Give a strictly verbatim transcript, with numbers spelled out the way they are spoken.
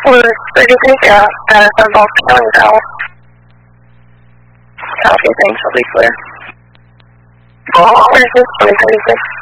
Where do you think uh, uh, from both counties out? Copy, thanks, will be clear. Where is this, twenty thirty-six?